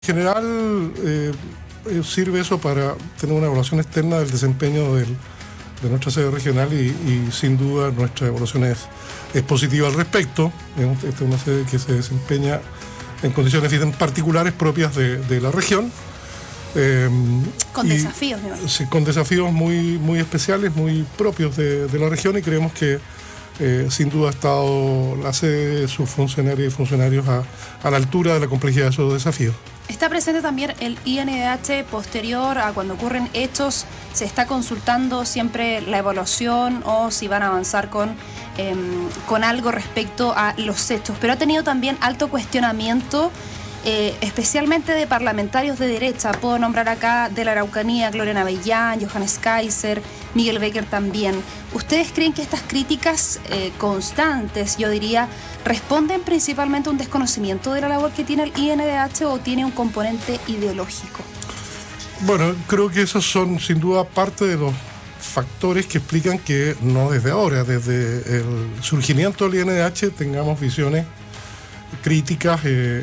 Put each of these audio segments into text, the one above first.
En general, sirve eso para tener una evaluación externa del desempeño de nuestra sede regional y sin duda nuestra evaluación es positiva al respecto. Esta es una sede que se desempeña en condiciones bien particulares propias de la región. Con desafíos, sí, con desafíos muy especiales, muy propios de la región, y creemos que sin duda ha estado la sede de sus funcionarios y funcionarios a la altura de la complejidad de esos desafíos. Está presente también el INDH posterior a cuando ocurren hechos. ¿Se está consultando siempre la evaluación o si van a avanzar con algo respecto a los hechos? Pero ha tenido también alto cuestionamiento, especialmente de parlamentarios de derecha. Puedo nombrar acá de la Araucanía, Gloria Navellán, Johannes Kaiser, Miguel Becker también. ¿Ustedes creen que estas críticas constantes, yo diría, responden principalmente a un desconocimiento de la labor que tiene el INDH o tiene un componente ideológico? Bueno, creo que esos son sin duda parte de los factores que explican que no desde ahora, desde el surgimiento del INDH, tengamos visiones críticas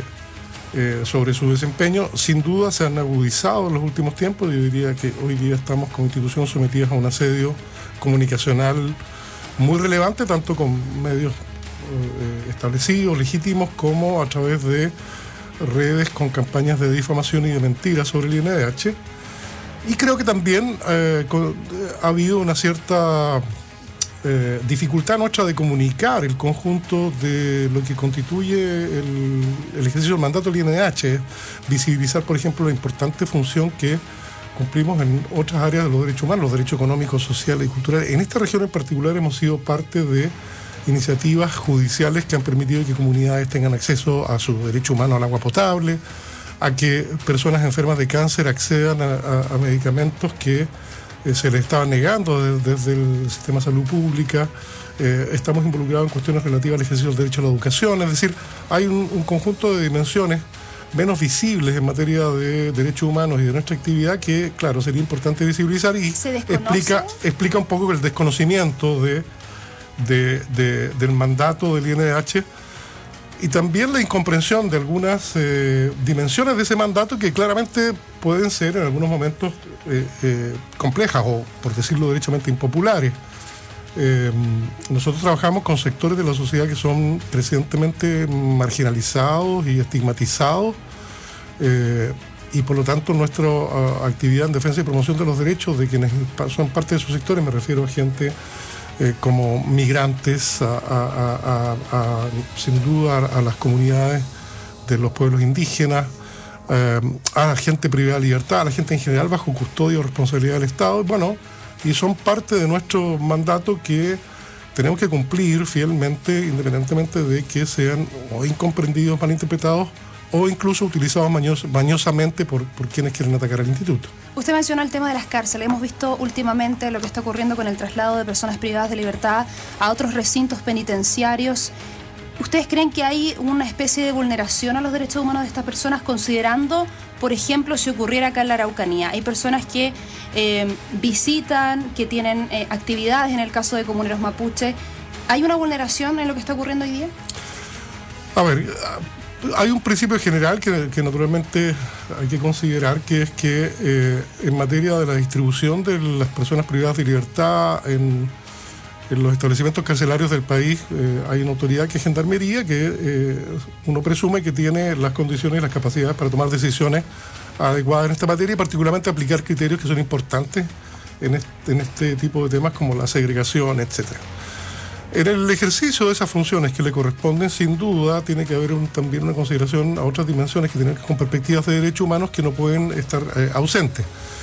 sobre su desempeño. Sin duda se han agudizado en los últimos tiempos. Yo diría que hoy día estamos como institución sometidas a un asedio comunicacional muy relevante, tanto con medios establecidos, legítimos, como a través de redes con campañas de difamación y de mentiras sobre el INDH. Y creo que también ha habido una cierta dificultad nuestra de comunicar el conjunto de lo que constituye el ejercicio del mandato del INDH, visibilizar, por ejemplo, la importante función que cumplimos en otras áreas de los derechos humanos, los derechos económicos, sociales y culturales. En esta región en particular hemos sido parte de iniciativas judiciales que han permitido que comunidades tengan acceso a su derecho humano al agua potable, a que personas enfermas de cáncer accedan a medicamentos que se les estaba negando desde el sistema de salud pública. Estamos involucrados en cuestiones relativas al ejercicio del derecho a la educación. Es decir, hay un conjunto de dimensiones menos visibles en materia de derechos humanos y de nuestra actividad que, claro, sería importante visibilizar, y explica un poco el desconocimiento del mandato del INDH y también la incomprensión de algunas dimensiones de ese mandato que claramente pueden ser en algunos momentos complejas o, por decirlo derechamente, impopulares. Nosotros trabajamos con sectores de la sociedad que son crecientemente marginalizados y estigmatizados, y por lo tanto nuestra actividad en defensa y promoción de los derechos de quienes son parte de sus sectores, me refiero a gente como migrantes, sin duda a las comunidades de los pueblos indígenas, a la gente privada de libertad, a la gente en general bajo custodia o responsabilidad del Estado. Bueno, y son parte de nuestro mandato que tenemos que cumplir fielmente, independientemente de que sean o incomprendidos, malinterpretados o incluso utilizados mañosamente por quienes quieren atacar al instituto. Usted menciona el tema de las cárceles. Hemos visto últimamente lo que está ocurriendo con el traslado de personas privadas de libertad a otros recintos penitenciarios. ¿Ustedes creen que hay una especie de vulneración a los derechos humanos de estas personas, considerando, por ejemplo, si ocurriera acá en la Araucanía? Hay personas que visitan, que tienen actividades, en el caso de comuneros mapuche. ¿Hay una vulneración en lo que está ocurriendo hoy día? A ver, hay un principio general que naturalmente hay que considerar, que es que en materia de la distribución de las personas privadas de libertad en los establecimientos carcelarios del país, hay una autoridad que es Gendarmería, que uno presume que tiene las condiciones y las capacidades para tomar decisiones adecuadas en esta materia, y particularmente aplicar criterios que son importantes en este tipo de temas como la segregación, etcétera. En el ejercicio de esas funciones que le corresponden, sin duda, tiene que haber también una consideración a otras dimensiones que tienen que ver con perspectivas de derechos humanos que no pueden estar ausentes.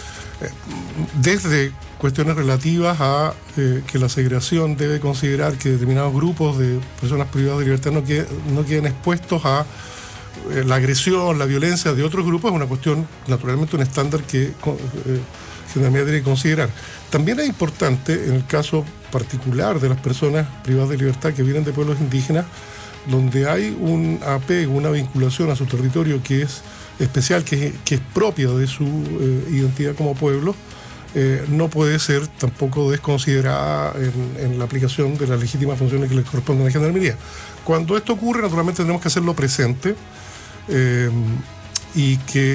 Desde cuestiones relativas a que la segregación debe considerar que determinados grupos de personas privadas de libertad no queden expuestos a la agresión, la violencia de otros grupos, es una cuestión, naturalmente, un estándar que Gendarmería tiene que considerar. También es importante, en el caso particular de las personas privadas de libertad que vienen de pueblos indígenas, donde hay un apego, una vinculación a su territorio que es especial, que es propia de su identidad como pueblo, no puede ser tampoco desconsiderada en la aplicación de las legítimas funciones que le corresponden a la Gendarmería. Cuando esto ocurre, naturalmente tenemos que hacerlo presente, y que